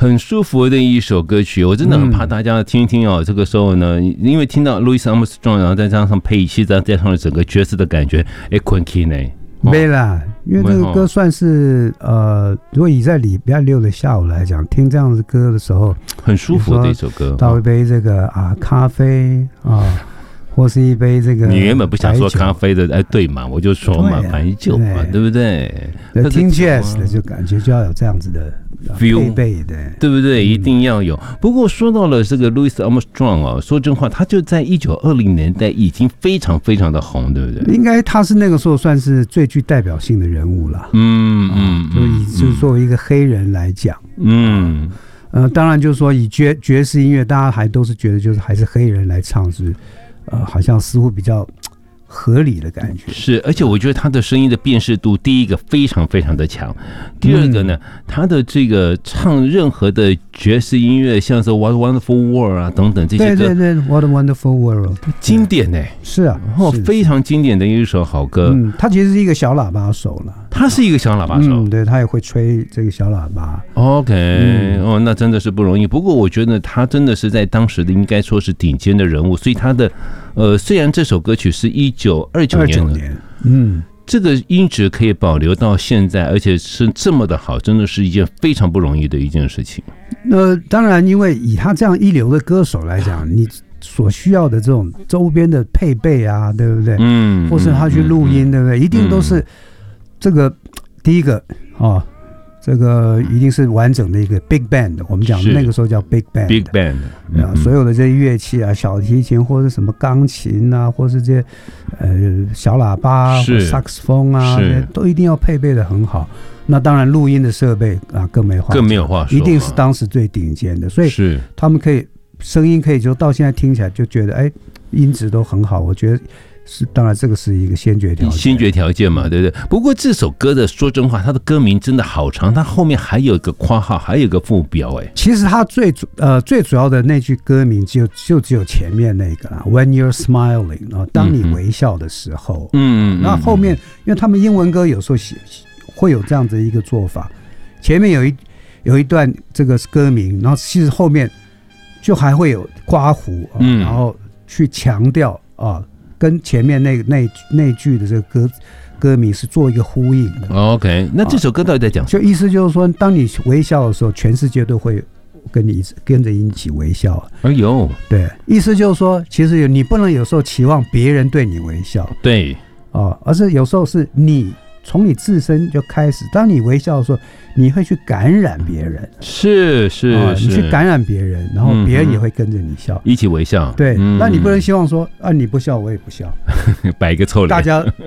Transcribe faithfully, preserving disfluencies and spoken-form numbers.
很舒服的一首歌曲，我真的很怕大家听一听哦。嗯、这个时候呢，因为听到 Louis Armstrong， 然后再加上配器，再加上整个爵士的感觉，哎，困起呢。 没啦，因为这个歌算是呃，如果以在礼拜六的下午来讲，听这样子歌的时候， 很舒服的一首歌。 倒一杯这个啊咖啡啊。或是一杯这个， 你原本不想说咖啡的，哎，对嘛，我就说嘛，白酒嘛，对不对？ 听 jazz 的就感觉就要有这样子的配备的， 对不对？一定要有。不过说到了这个 Louis Armstrong 哦，说真话，他就在一九二零年代已经非常非常的红，对不对？ 应该他是那个时候算是最具代表性的人物了。 嗯嗯， 就以就作为一个黑人来讲， 嗯呃，当然就是说以爵爵士音乐，大家还都是觉得就是还是黑人来唱是。呃，好像似乎比较合理的感觉是，而且我觉得他的声音的辨识度，第一个非常非常的强，第二个呢，嗯、他的这个唱任何的爵士音乐，像是 What a Wonderful World 啊等等这些歌， 对对对 ，What a Wonderful World， 经典呢、欸， 是啊， 然后非常经典的一首好歌。 嗯，他其实是一个小喇叭手了， 他是一个小喇叭手， 嗯，对他也会吹这个小喇叭。 OK，、嗯、哦，那真的是不容易。不过我觉得他真的是在当时的应该说是顶尖的人物，所以他的。呃，虽然这首歌曲是一九二九年的， 嗯， 这个音质可以保留到现在，而且是这么的好，真的是一件非常不容易的一件事情。 那当然，因为以他这样一流的歌手来讲，你所需要的这种周边的配备啊，对不对？ 嗯， 或是他去录音，嗯、对不对？一定都是这个、嗯、第一个啊。哦这个一定是完整的一个 big band， 我们讲的那个时候叫 big band， big band， 啊，嗯、所有的这些乐器啊，小提琴或者什么钢琴啊，或是这些呃小喇叭、或萨克斯风啊，都一定要配备的很好。那当然，录音的设备啊，更没话， 更没有话说， 一定是当时最顶尖的，所以是他们可以声音可以就到现在听起来就觉得哎，音质都很好，我觉得。是，当然这个是一个先决条件， 先决条件嘛，对不对？不过这首歌的说真话，它的歌名真的好长，它后面还有一个括号，还有一个副标，哎， 其实它最主呃最主要的那句歌名就就只有前面那个啦 ，When you're smiling 啊，当你微笑的时候， 嗯， 那后面因为他们英文歌有时候会有这样子一个做法，前面有一有一段这个歌名，然后其实后面就还会有刮胡，啊嗯、 然后去强调啊。跟前面那那那句的这个歌歌名是做一个呼应的。 OK， 那这首歌到底在讲什么？ 就意思就是说，当你微笑的时候，全世界都会跟你跟着一起微笑。 哎呦， 对，意思就是说，其实你不能有时候期望别人对你微笑， 对， 哦，而是有时候是你从你自身就开始，当你微笑的时候，你会去感染别人， 是是、 哦、 是， 你去感染别人，然后别人也会跟着你笑，嗯、 一起微笑。 对， 嗯、 那你不能希望说啊，你不笑我也不笑， 摆一个臭脸， 大家。